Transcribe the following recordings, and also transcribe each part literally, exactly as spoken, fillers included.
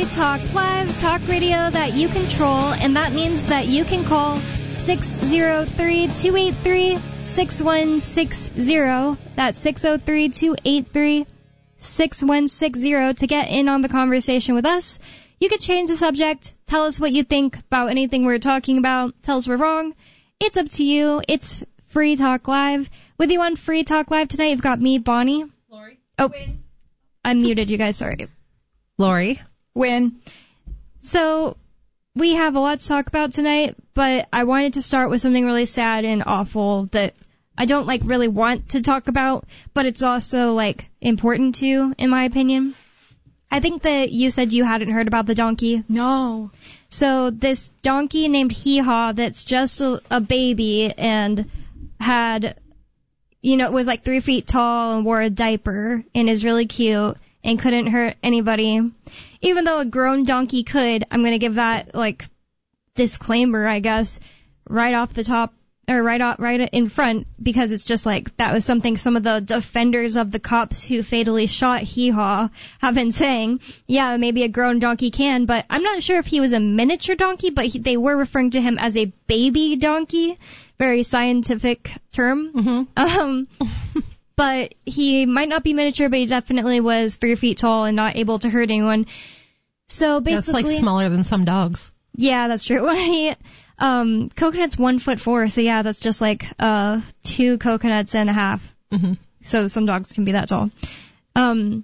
Talk Live, talk radio that you control, and that means that you can call six oh three, two eight three, six one six zero. That's six oh three, two eight three, six one six zero to get in on the conversation with us. You could change the subject, tell us what you think about anything we're talking about, tell us we're wrong. It's up to you. It's Free Talk Live. With you on Free Talk Live tonight, you've got me, Bonnie. Lori. Oh, Win. I'm muted, you guys, sorry. Lori. Win. So, we have a lot to talk about tonight, but I wanted to start with something really sad and awful that I don't, like, really want to talk about, but it's also, like, important to, in my opinion. I think that you said you hadn't heard about the donkey. No. So, this donkey named Hee-Haw that's just a, a baby and had, you know, was like three feet tall and wore a diaper and is really cute and couldn't hurt anybody. Even though a grown donkey could, I'm going to give that, like, disclaimer, I guess, right off the top, or right off, right in front, because it's just like, that was something some of the defenders of the cops who fatally shot Hee-Haw have been saying. Yeah, maybe a grown donkey can, but I'm not sure if he was a miniature donkey, but he, they were referring to him as a baby donkey. Very scientific term. Mm-hmm. Um, but he might not be miniature, but he definitely was three feet tall and not able to hurt anyone. So basically, that's like smaller than some dogs. Yeah, that's true. he, um, Coconut's one foot four, so yeah, that's just like uh two coconuts and a half. Mm-hmm. So some dogs can be that tall. Um,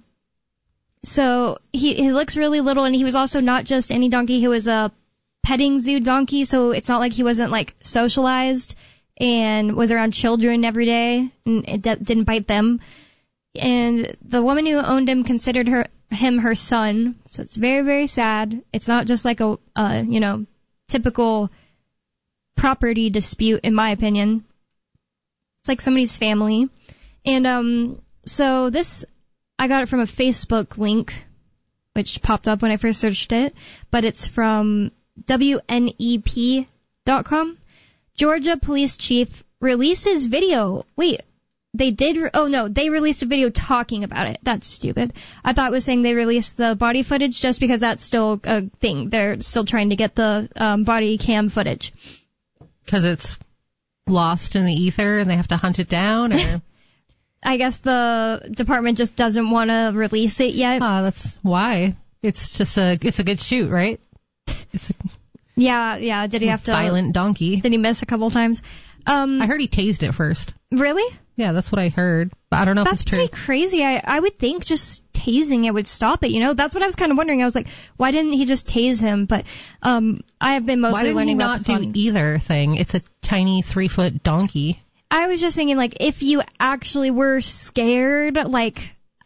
so he he looks really little, and he was also not just any donkey. He was a petting zoo donkey, so it's not like he wasn't like socialized and was around children every day and it d- didn't bite them. And the woman who owned him considered her him her son, so it's very, very sad. It's not just like a, uh, you know, typical property dispute, in my opinion. It's like somebody's family. And um, so this, I got it from a Facebook link, which popped up when I first searched it, but it's from W N E P dot com. Georgia police chief releases video. Wait, they did? Re- oh, no, they released a video talking about it. That's stupid. I thought it was saying they released the body footage just because that's still a thing. They're still trying to get the um, body cam footage. Because it's lost in the ether and they have to hunt it down? Or I guess the department just doesn't want to release it yet. Oh, that's why. It's just a, it's a good shoot, right? It's a Yeah, yeah. Did he have to? Violent donkey. Did he miss a couple times? Um, I heard he tased it first. Really? Yeah, that's what I heard. But I don't know That's if it's true. pretty crazy. I, I would think just tasing it would stop it, you know? That's what I was kind of wondering. I was like, why didn't he just tase him? But um, I have been mostly Why did learning he about not this do on... either thing? It's a tiny three-foot donkey. I was just thinking, like, if you actually were scared, like,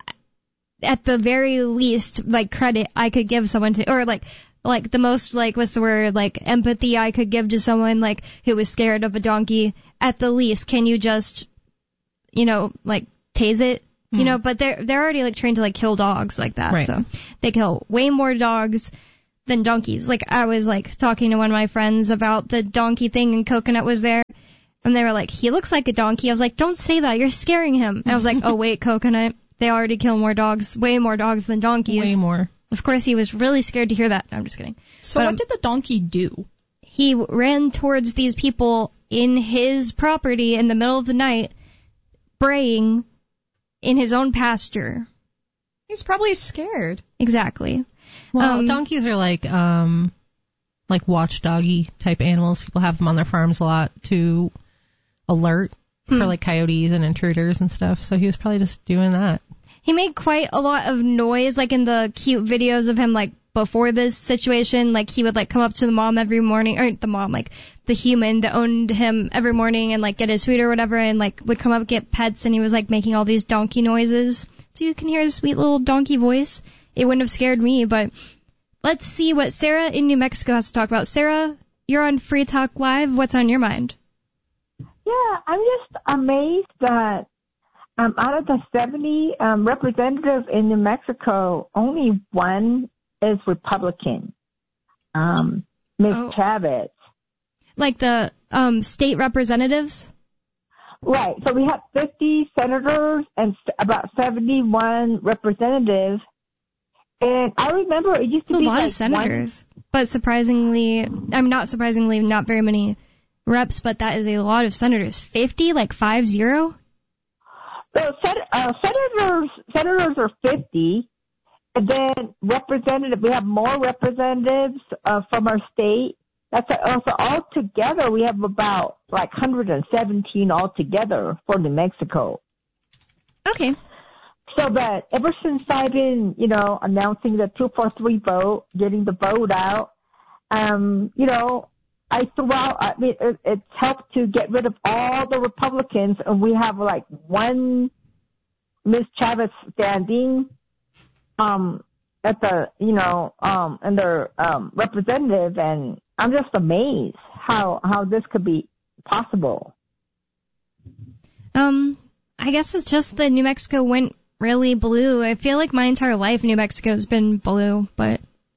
at the very least, like, credit I could give someone to, or, like, like, the most, like, what's the word, like, empathy I could give to someone, like, who was scared of a donkey, at the least, can you just, you know, like, tase it? Mm. You know, but they're, they're already, like, trained to, like, kill dogs like that, right. So they kill way more dogs than donkeys. Like, I was, like, talking to one of my friends about the donkey thing, and Coconut was there, and they were like, he looks like a donkey. I was like, don't say that, you're scaring him. And I was like, oh, wait, Coconut, they already kill more dogs, way more dogs than donkeys. Way more. Of course, he was really scared to hear that. I'm just kidding. So but, what um, did the donkey do? He ran towards these people in his property in the middle of the night, braying in his own pasture. He's probably scared. Exactly. Well, um, donkeys are like, um, like watchdoggy type animals. People have them on their farms a lot to alert hmm. for like coyotes and intruders and stuff. So he was probably just doing that. He made quite a lot of noise, like in the cute videos of him, like, before this situation. Like, he would, like, come up to the mom every morning, or the mom, like, the human that owned him every morning and, like, get his food or whatever, and, like, would come up, get pets, and he was, like, making all these donkey noises. So you can hear his sweet little donkey voice. It wouldn't have scared me, but let's see what Sarah in New Mexico has to talk about. Sarah, you're on Free Talk Live. What's on your mind? Yeah, I'm just amazed that Um, out of the seventy um, representatives in New Mexico, only one is Republican, um, Miz Oh. Chavez. Like the um, state representatives? Right. So we have fifty senators and st- about seventy-one representatives, And I remember it used to It's a be lot like of senators, one, but surprisingly, I'm not surprisingly, not very many reps, but that is a lot of senators. fifty, like five zero? So sen- uh, senators, senators are fifty, and then representative. We have more representatives uh, from our state. That's a, also all together. We have about like one hundred seventeen altogether for New Mexico. Okay. So, but ever since I've been, you know, announcing the two four three vote, getting the vote out, um, you know, I threw out, I mean, it, it's helped to get rid of all the Republicans, and we have like one Miz Chavez standing, um, at the, you know, um, and their, um, representative, and I'm just amazed how, how this could be possible. Um, I guess it's just that New Mexico went really blue. I feel like my entire life New Mexico's been blue, but.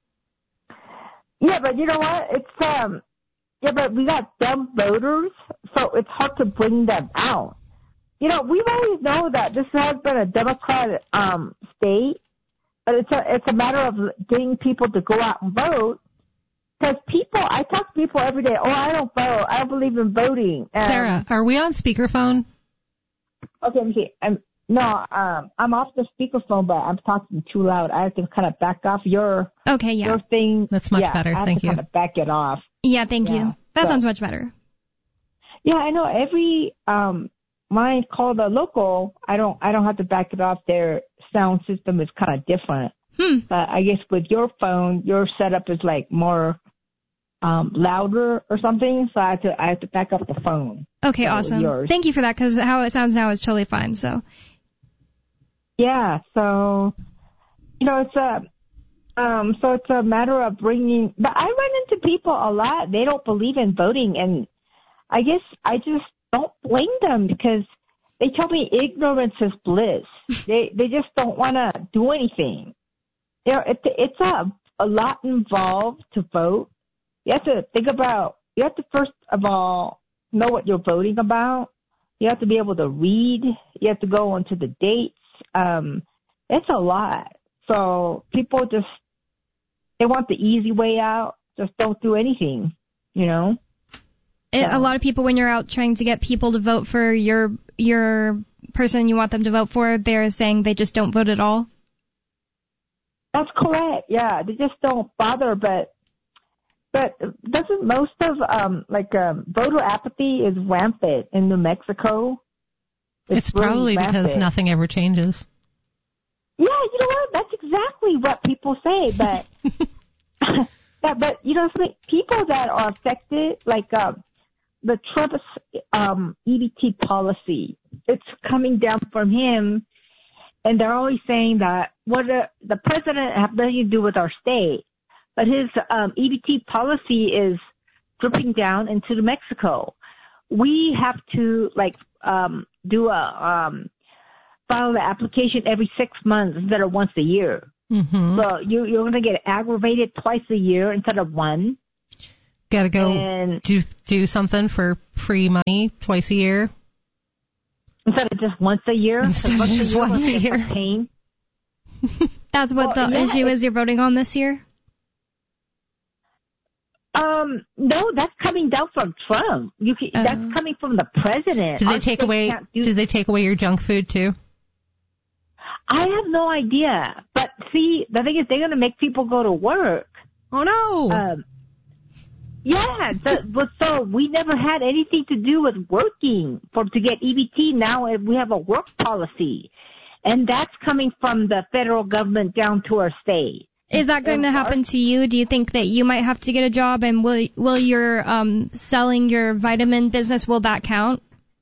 Yeah, but you know what? It's, um, yeah, but we got dumb voters, so it's hard to bring them out. You know, we've always known that this has been a Democratic, um, state, but it's a, it's a matter of getting people to go out and vote. Because people, I talk to people every day, oh, I don't vote. I don't believe in voting. Um, Sarah, are we on speakerphone? Okay, let me see. I'm, no, um, I'm off the speakerphone, but I'm talking too loud. I have to kind of back off your, okay, yeah. your thing. That's much yeah, better. I have Thank to you. kind of back it off. Yeah, thank Yeah. you. That So- sounds much better. Yeah, I know. Every, um, when I call the local, I don't, I don't have to back it off. Their sound system is kind of different. Hmm. But I guess with your phone, your setup is like more, um, louder or something. So I have to, I have to back up the phone. Okay, So awesome. yours. Thank you for that, because how it sounds now is totally fine, so. Yeah, so, you know, it's a, um, so it's a matter of bringing, but I run into people a lot. They don't believe in voting, and I guess I just don't blame them because they tell me ignorance is bliss. they, they just don't want to do anything. You know, it, it's a, a lot involved to vote. You have to think about, you have to first of all know what you're voting about. You have to be able to read. You have to go into the dates. Um, it's a lot. So people just, they want the easy way out. Just don't do anything, you know? It, So- a lot of people, when you're out trying to get people to vote for your, your person you want them to vote for, they're saying they just don't vote at all. That's correct. Yeah, they just don't bother. But but doesn't most of um like um voter apathy is rampant in New Mexico? It's, really probably because rampant. nothing ever changes. Yeah, you know what? That's exactly what people say. But yeah, but you know, some people that are affected, like um, the Trump's um, E B T policy, it's coming down from him. And they're always saying that what the, the president have nothing to do with our state, but his um, E B T policy is dripping down into New Mexico. We have to like um, do a um, file the application every six months instead of once a year. Mm-hmm. So you, you're going to get aggravated twice a year instead of one. Got to go And- do do something for free money twice a year. Instead of just once a year. Instead of Once just a year once was a just year. pain. That's what Well, the yeah, issue it- is you're voting on this year? Um, no, that's coming down from Trump. You can, Oh. That's coming from the president. Did they Our take state away? can't do- Did they take away your junk food too? I have no idea. But see, the thing is, they're going to make people go to work. Oh no! Um, yeah, the, but so we never had anything to do with working for to get E B T. Now we have a work policy, and that's coming from the federal government down to our state. Is that going to happen to you? Do you think that you might have to get a job, and will will your um selling your vitamin business, will that count?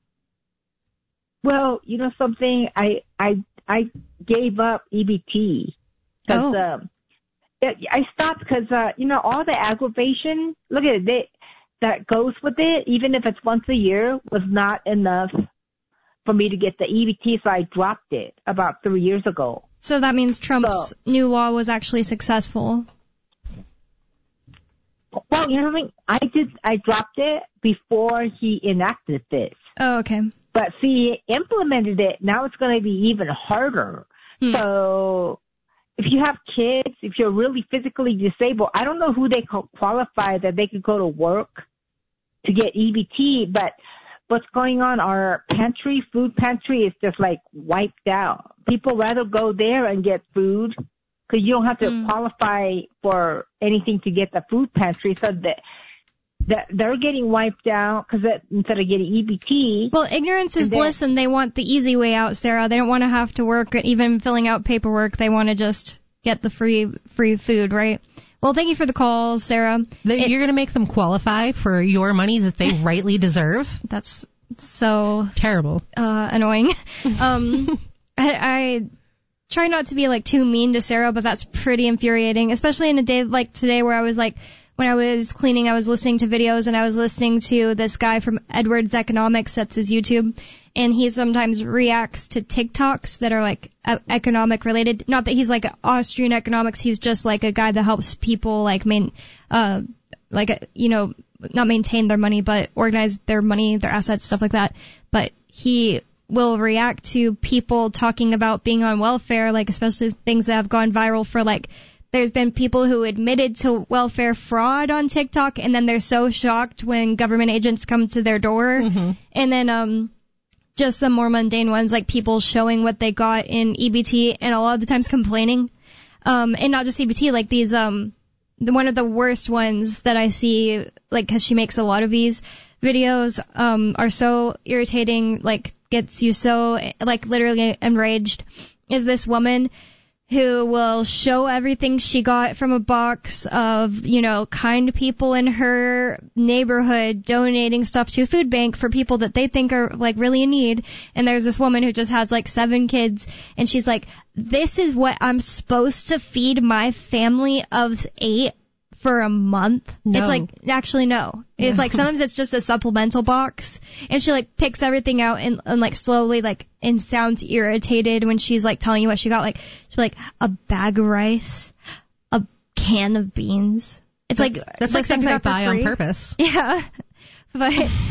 Well, you know something, I I I gave up E B T because Oh. um, I stopped because uh, you know all the aggravation. Look at it, they, that goes with it. Even if it's once a year, was not enough for me to get the E B T, so I dropped it about three years ago. So that means Trump's So- new law was actually successful. Well, you know what I mean? I did. I dropped it before he enacted this. Oh, okay. But see, he implemented it. Now it's going to be even harder. Hmm. So, if you have kids, if you're really physically disabled, I don't know who they qualify that they could go to work to get E B T, but what's going on, our pantry, food pantry is just like wiped out. People rather go there and get food because you don't have to mm. qualify for anything to get the food pantry. So that, that they're getting wiped out because instead of getting E B T. Well, ignorance is and bliss, and they want the easy way out, Sarah. They don't want to have to work, even filling out paperwork. They want to just get the free free food, right? Well, thank you for the call, Sarah. The, it, you're going to make them qualify for your money that they rightly deserve? That's so terrible, uh, annoying. Um, I, I try not to be like too mean to Sarah, but that's pretty infuriating, especially in a day like today where I was like, when I was cleaning, I was listening to videos and I was listening to this guy from Edwards Economics, that's his YouTube, and he sometimes reacts to TikToks that are like economic related. Not that he's like Austrian economics, he's just like a guy that helps people like main, uh, like, you know, not maintain their money, but organize their money, their assets, stuff like that. But he will react to people talking about being on welfare, like especially things that have gone viral for like, there's been people who admitted to welfare fraud on TikTok, and then they're so shocked when government agents come to their door. Mm-hmm. And then um just some more mundane ones, like people showing what they got in E B T, and a lot of the times complaining. Um and not just E B T, like these, um the, one of the worst ones that I see, like, because she makes a lot of these videos, um are so irritating, like, gets you so, like, literally enraged, is this woman who will show everything she got from a box of, you know, kind people in her neighborhood donating stuff to a food bank for people that they think are, like, really in need. And there's this woman who just has, like, seven kids, and she's like, this is what I'm supposed to feed my family of eight for a month. No. It's like, actually, no. It's no. like, sometimes it's just a supplemental box, and she, like, picks everything out and, and like, slowly, like, and sounds irritated when she's, like, telling you what she got. Like, she's like, a bag of rice, a can of beans. It's that's, like, that's like like things I buy free. on purpose. Yeah. But,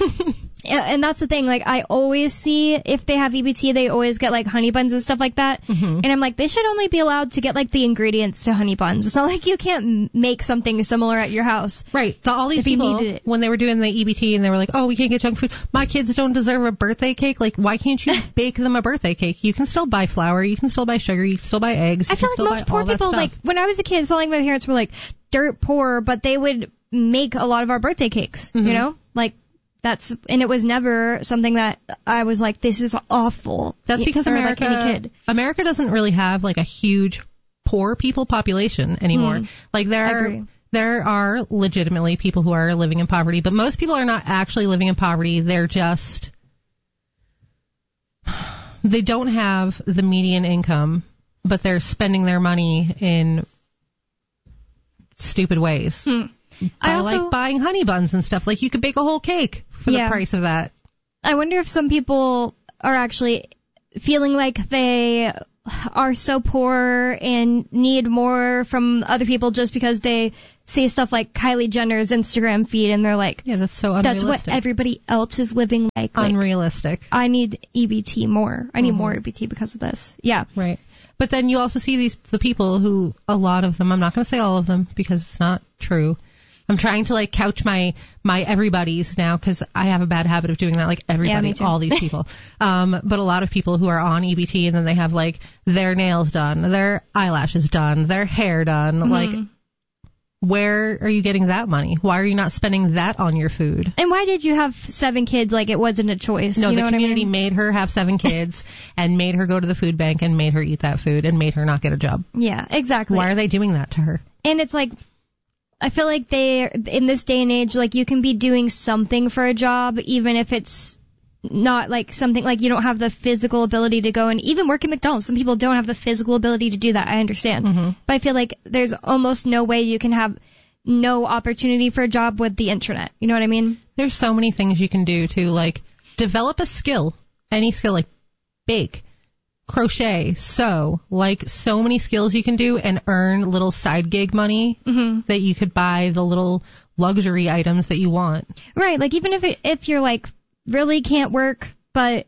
yeah, and that's the thing, like, I always see, if they have E B T, they always get, like, honey buns and stuff like that. Mm-hmm. And I'm like, they should only be allowed to get, like, the ingredients to honey buns. It's not like you can't make something similar at your house. Right. So all these people, when they were doing the E B T and they were like, oh, we can't get junk food. My kids don't deserve a birthday cake. Like, why can't you bake them a birthday cake? You can still buy flour. You can still buy sugar. You can still buy eggs. You I feel like most poor people, like, when I was a kid, it's not like my parents were, like, dirt poor, but they would make a lot of our birthday cakes, mm-hmm. you know? Like, That's, and it was never something that I was like, this is awful. That's because or America, like any kid. America doesn't really have like a huge poor people population anymore. Mm, like there are, there are legitimately people who are living in poverty, but most people are not actually living in poverty. They're just, they don't have the median income, but they're spending their money in stupid ways. Hmm. I also, like buying honey buns and stuff. Like, you could bake a whole cake for yeah. the price of that. I wonder if some people are actually feeling like they are so poor and need more from other people just because they see stuff like Kylie Jenner's Instagram feed and they're like, yeah, that's so unrealistic. That's what everybody else is living like. like unrealistic. I need E B T more. I need mm-hmm. more E B T because of this. Yeah. Right. But then you also see these the people who, a lot of them, I'm not going to say all of them because it's not true. I'm trying to, like, couch my, my everybody's now because I have a bad habit of doing that, like, everybody, yeah, all these people. um, but a lot of people who are on E B T and then they have, like, their nails done, their eyelashes done, their hair done. Mm-hmm. Like, where are you getting that money? Why are you not spending that on your food? And why did you have seven kids like it wasn't a choice? No, you know the community I mean? made her have seven kids and made her go to the food bank and made her eat that food and made her not get a job. Yeah, exactly. Why are they doing that to her? And it's like, I feel like they, in this day and age, like, you can be doing something for a job, even if it's not like something, like, you don't have the physical ability to go and even work at McDonald's. Some people don't have the physical ability to do that. I understand. Mm-hmm. But I feel like there's almost no way you can have no opportunity for a job with the internet. You know what I mean? There's so many things you can do to, like, develop a skill, any skill, like bake, crochet, sew, like so many skills you can do and earn little side gig money mm-hmm. that you could buy the little luxury items that you want. Right, like even if it, if you're like really can't work, but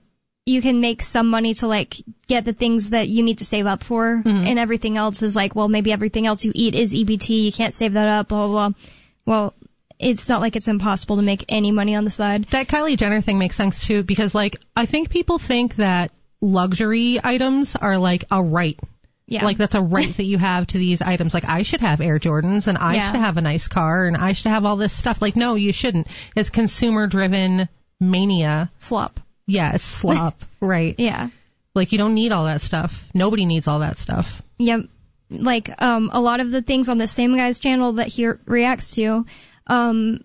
you can make some money to like get the things that you need to save up for, Mm-hmm. and everything else is like, well, maybe everything else you eat is E B T, you can't save that up, blah, blah, blah. Well, it's not like it's impossible to make any money on the side. That Kylie Jenner thing makes sense too, because like I think people think that luxury items are like a right. Yeah. Like that's a right that you have to these items. Like I should have Air Jordans and I Yeah. should have a nice car and I should have all this stuff. Like no, you shouldn't. It's consumer driven mania. Slop. Yeah, it's slop. Right. Yeah. Like you don't need all that stuff. Nobody needs all that stuff. Yeah. Like, um, a lot of the things on the same guy's channel that he reacts to, um,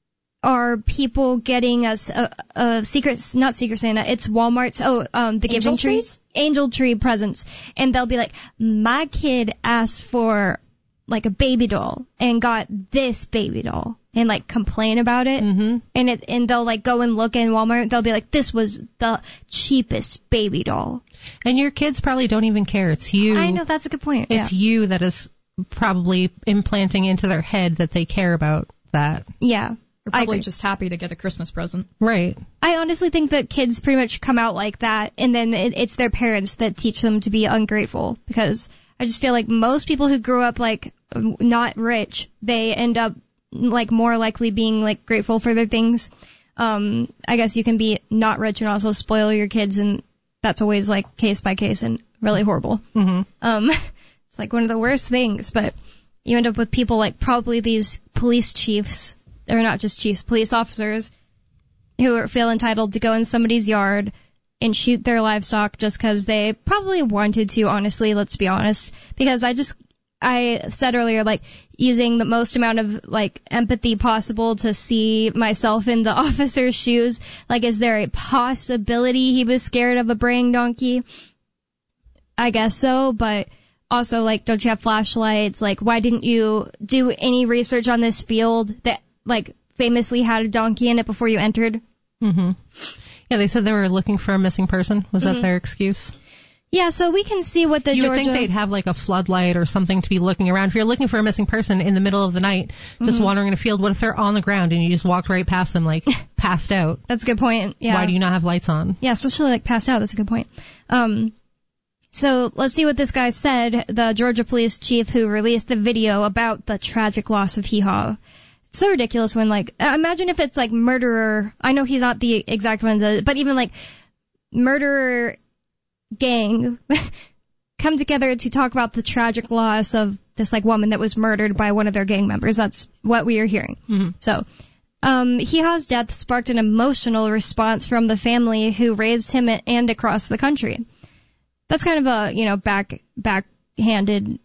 are people getting us a, a secret, not Secret Santa, it's Walmart's, oh, um, the Angel Giving Tree, trees? Angel Tree presents. And they'll be like, my kid asked for, like, a baby doll and got this baby doll. And, like, complain about it. Mm-hmm. And it, and they'll, like, go and look in Walmart. They'll be like, this was the cheapest baby doll. And your kids probably don't even care. It's you. I know, that's a good point. It's yeah. you that is probably implanting into their head that they care about that. Yeah. You're I probably agree. just happy to get a Christmas present. Right. I honestly think that kids pretty much come out like that, and then it, it's their parents that teach them to be ungrateful, because I just feel like most people who grew up, like, not rich, they end up, like, more likely being, like, grateful for their things. Um, I guess you can be not rich and also spoil your kids, and that's always, like, case by case and really horrible. Mm-hmm. Um, it's, like, one of the worst things, but you end up with people like probably these police chiefs, or not just chiefs, police officers, who feel entitled to go in somebody's yard and shoot their livestock just because they probably wanted to, honestly, let's be honest. Because I just, I said earlier, like, using the most amount of, like, empathy possible to see myself in the officer's shoes. Like, is there a possibility he was scared of a braying donkey? I guess so, but also, like, don't you have flashlights? Like, why didn't you do any research on this field that, like, famously had a donkey in it before you entered? Mm-hmm. Yeah, they said they were looking for a missing person. Was Mm-hmm. that their excuse? Yeah, so we can see what the You Georgia... would think they'd have like a floodlight or something to be looking around. If you're looking for a missing person in the middle of the night, just Mm-hmm. wandering in a field, what if they're on the ground and you just walked right past them, like, passed out? That's a good point. Yeah. Why do you not have lights on? Yeah, especially, like, passed out. That's a good point. Um, so let's see what this guy said, the Georgia police chief who released the video about the tragic loss of Hee Haw. It's so ridiculous when, like, uh, imagine if it's, like, murderer. I know he's not the exact one, that- but even, like, murderer gang come together to talk about the tragic loss of this, like, woman that was murdered by one of their gang members. That's what we are hearing. Mm-hmm. So, um, Hee Haw's death sparked an emotional response from the family who raised him and across the country. That's kind of a, you know, back, backhanded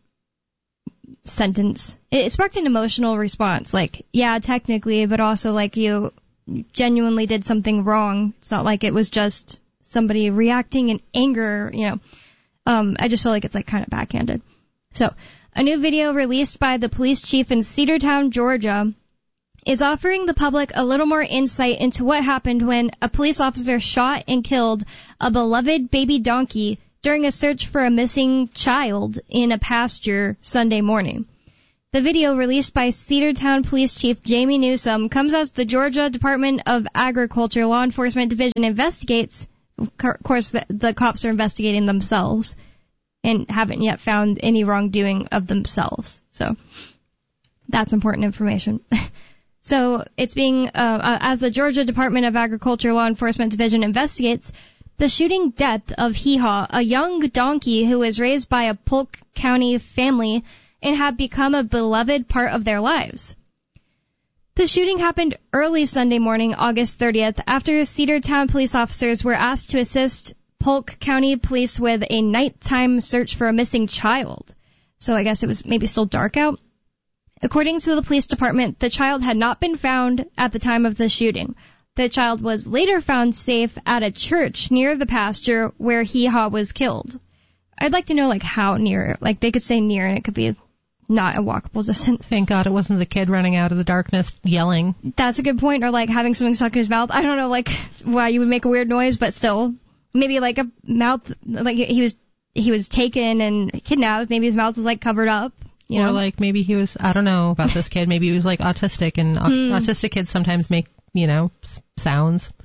sentence. It, it sparked an emotional response. Like, yeah, technically, but also, like, you genuinely did something wrong. It's not like it was just somebody reacting in anger, you know. Um, I just feel like it's, like, kind of backhanded. So, a new video released by the police chief in Cedartown, Georgia, is offering the public a little more insight into what happened when a police officer shot and killed a beloved baby donkey during a search for a missing child in a pasture Sunday morning. The video, released by Cedartown Police Chief Jamie Newsom, comes as the Georgia Department of Agriculture Law Enforcement Division investigates. Of course, the, the cops are investigating themselves and haven't yet found any wrongdoing of themselves. So that's important information. So it's being, uh, uh, as the Georgia Department of Agriculture Law Enforcement Division investigates the shooting death of Hee Haw, a young donkey who was raised by a Polk County family and had become a beloved part of their lives. The shooting happened early Sunday morning, August thirtieth, after Cedartown police officers were asked to assist Polk County police with a nighttime search for a missing child. So I guess it was maybe still dark out. According to the police department, the child had not been found at the time of the shooting. The child was later found safe at a church near the pasture where Hee Haw was killed. I'd like to know, like, how near. Like, they could say near, and it could be not a walkable distance. Thank God it wasn't the kid running out of the darkness yelling. That's a good point. Or, like, having something stuck in his mouth. I don't know, like, why you would make a weird noise, but still. Maybe, like, a mouth, like, he was he was taken and kidnapped. Maybe his mouth was, like, covered up. You or know? like maybe he was, I don't know about this kid, maybe he was like autistic, and au- Hmm. autistic kids sometimes make, you know, s- sounds.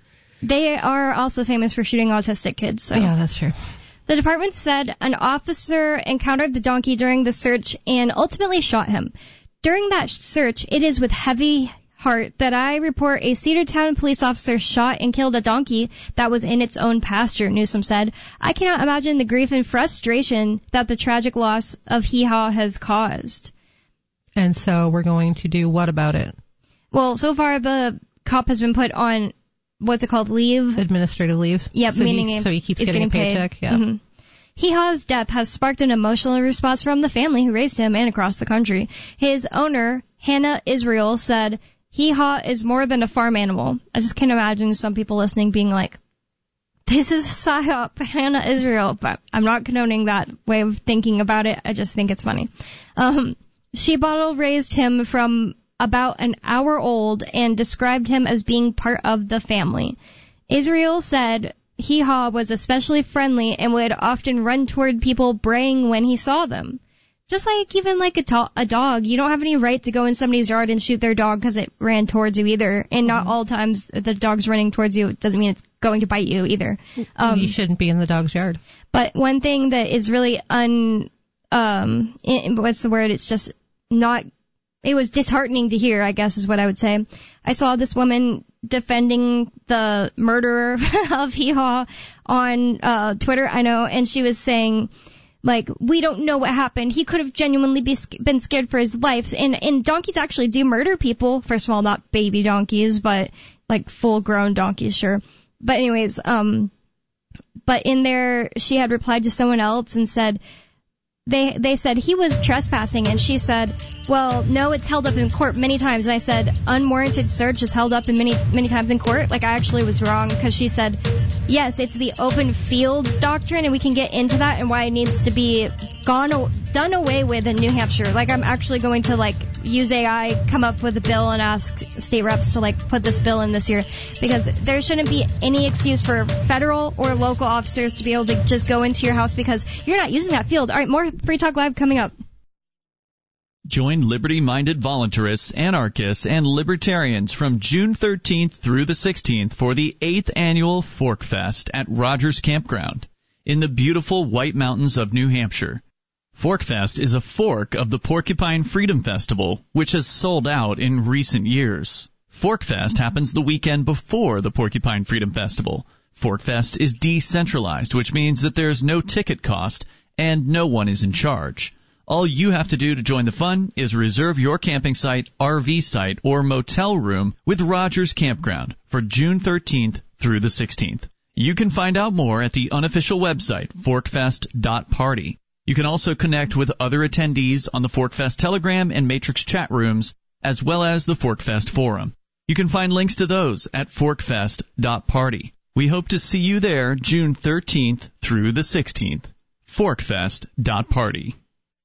They are also famous for shooting autistic kids. So. Yeah, that's true. The department said an officer encountered the donkey during the search and ultimately shot him. During that search, it is with heavy heart that I report a Cedartown police officer shot and killed a donkey that was in its own pasture, Newsom said. I cannot imagine the grief and frustration that the tragic loss of Hee Haw has caused. And so we're going to do what about it? Well, so far the cop has been put on, what's it called, leave? Administrative leave. Yep, so meaning he, so he keeps getting, getting a paycheck. Paid. Yeah. Mm-hmm. Hee Haw's death has sparked an emotional response from the family who raised him and across the country. His owner, Hannah Israel, said, Hee Haw is more than a farm animal. I just can't imagine some people listening being like, this is a psyop, Hannah Israel, but I'm not condoning that way of thinking about it. I just think it's funny. Um, she bottle raised him from about an hour old and described him as being part of the family. Israel said Hee Haw was especially friendly and would often run toward people braying when he saw them. Just like even like a, to- a dog, you don't have any right to go in somebody's yard and shoot their dog because it ran towards you either. And not all times the dog's running towards you doesn't mean it's going to bite you either. Um, you shouldn't be in the dog's yard. But one thing that is really un, um, in, what's the word? It's just not, it was disheartening to hear, I guess is what I would say. I saw this woman defending the murderer of Hee Haw on uh, Twitter, I know, and she was saying, like, we don't know what happened. He could have genuinely be, been scared for his life. And, and donkeys actually do murder people. First of all, not baby donkeys, but like full-grown donkeys, sure. But anyways, um, but in there, she had replied to someone else and said, they they said he was trespassing, and she said, well, no, it's held up in court many times. And I said, unwarranted search is held up in many many times in court. Like, I actually was wrong, because she said, yes, it's the open fields doctrine, and we can get into that and why it needs to be gone done away with in New Hampshire. Like, I'm actually going to like use A I, come up with a bill, and ask state reps to like put this bill in this year, because there shouldn't be any excuse for federal or local officers to be able to just go into your house because you're not using that field. All right, more Free Talk Live coming up. Join liberty-minded voluntarists, anarchists, and libertarians from June thirteenth through the sixteenth for the eighth annual Fork Fest at Rogers Campground in the beautiful White Mountains of New Hampshire. Fork Fest is a fork of the Porcupine Freedom Festival, which has sold out in recent years. Fork Fest happens the weekend before the Porcupine Freedom Festival. Fork Fest is decentralized, which means that there's no ticket cost and no one is in charge. All you have to do to join the fun is reserve your camping site, R V site, or motel room with Rogers Campground for June thirteenth through the sixteenth. You can find out more at the unofficial website, forkfest dot party. You can also connect with other attendees on the Forkfest Telegram and Matrix chat rooms, as well as the Forkfest Forum. You can find links to those at forkfest dot party. We hope to see you there June thirteenth through the sixteenth. forkfest dot party.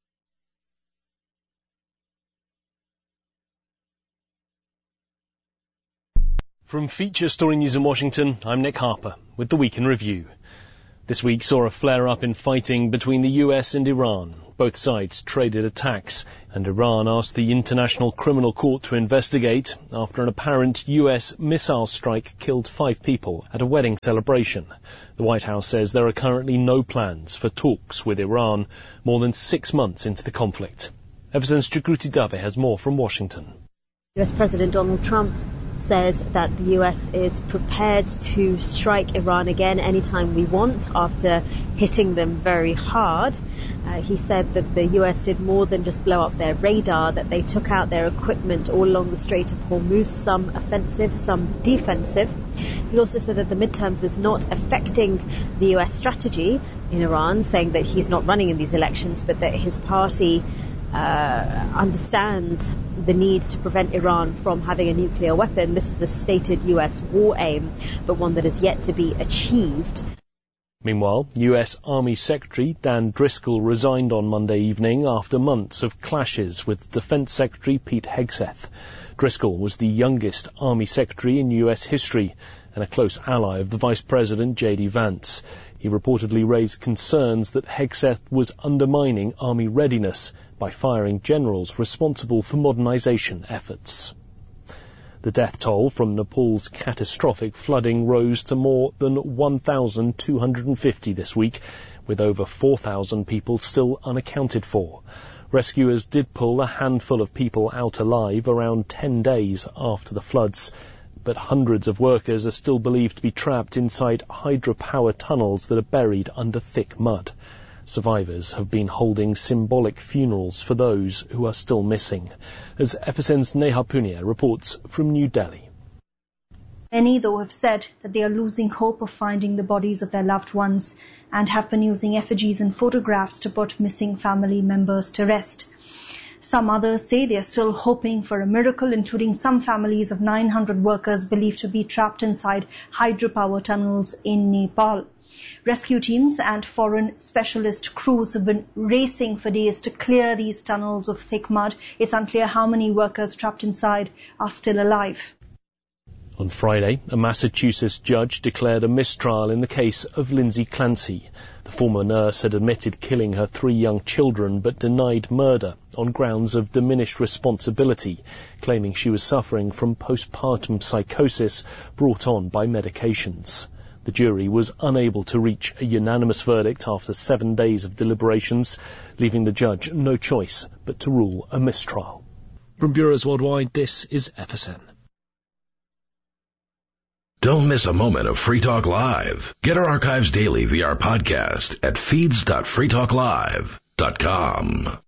From Feature Story News in Washington, I'm Nick Harper with the Week in Review. This week saw a flare-up in fighting between the U S and Iran. Both sides traded attacks, and Iran asked the International Criminal Court to investigate after an apparent U S missile strike killed five people at a wedding celebration. The White House says there are currently no plans for talks with Iran more than six months into the conflict. Everton's Jagruti Dave has more from Washington. U S President Donald Trump says that the U S is prepared to strike Iran again anytime we want after hitting them very hard. Uh, he said that the U S did more than just blow up their radar, that they took out their equipment all along the Strait of Hormuz, some offensive, some defensive. He also said that the midterms is not affecting the U S strategy in Iran, saying that he's not running in these elections, but that his party uh, understands the need to prevent Iran from having a nuclear weapon. This is a stated U S war aim, but one that is yet to be achieved. Meanwhile, U S Army Secretary Dan Driscoll resigned on Monday evening after months of clashes with Defense Secretary Pete Hegseth. Driscoll was the youngest Army Secretary in U S history and a close ally of the Vice President J D Vance. He reportedly raised concerns that Hegseth was undermining Army readiness by firing generals responsible for modernization efforts. The death toll from Nepal's catastrophic flooding rose to more than one thousand two hundred fifty this week, with over four thousand people still unaccounted for. Rescuers did pull a handful of people out alive around ten days after the floods, but hundreds of workers are still believed to be trapped inside hydropower tunnels that are buried under thick mud. Survivors have been holding symbolic funerals for those who are still missing, as F S N's Neha Punia reports from New Delhi. Many, though, have said that they are losing hope of finding the bodies of their loved ones and have been using effigies and photographs to put missing family members to rest. Some others say they are still hoping for a miracle, including some families of nine hundred workers believed to be trapped inside hydropower tunnels in Nepal. Rescue teams and foreign specialist crews have been racing for days to clear these tunnels of thick mud. It's unclear how many workers trapped inside are still alive. On Friday, a Massachusetts judge declared a mistrial in the case of Lindsay Clancy. The former nurse had admitted killing her three young children but denied murder on grounds of diminished responsibility, claiming she was suffering from postpartum psychosis brought on by medications. The jury was unable to reach a unanimous verdict after seven days of deliberations, leaving the judge no choice but to rule a mistrial. From Bureaus Worldwide, this is F S N. Don't miss a moment of Free Talk Live. Get our archives daily via our podcast at feeds dot free talk live dot com.